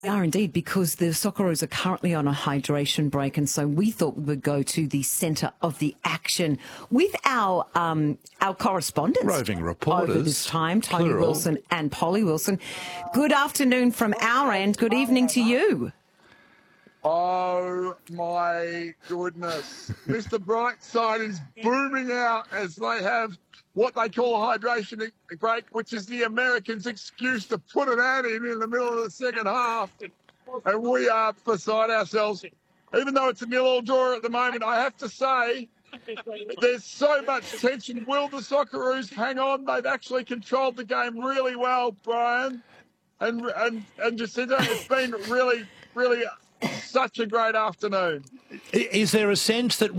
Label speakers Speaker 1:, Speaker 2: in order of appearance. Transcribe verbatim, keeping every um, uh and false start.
Speaker 1: We are indeed, because the Socceroos are currently on a hydration break, and so we thought we would go to the centre of the action with our um, our correspondents.
Speaker 2: Roving reporters.
Speaker 1: Over this time, Tony
Speaker 2: plural.
Speaker 1: Wilson and Polly Wilson. Good afternoon from our end. Good evening to you.
Speaker 3: Oh, my goodness. Mister Brightside is booming out as they have what they call a hydration break, which is the Americans' excuse to put an ad in in the middle of the second half. And we are beside ourselves. Even though it's a nil-all draw at the moment, I have to say there's so much tension. Will the Socceroos hang on? They've actually controlled the game really well, Brian. And, and, and Jacinta, it's been really, really such a great afternoon.
Speaker 2: Is there a sense that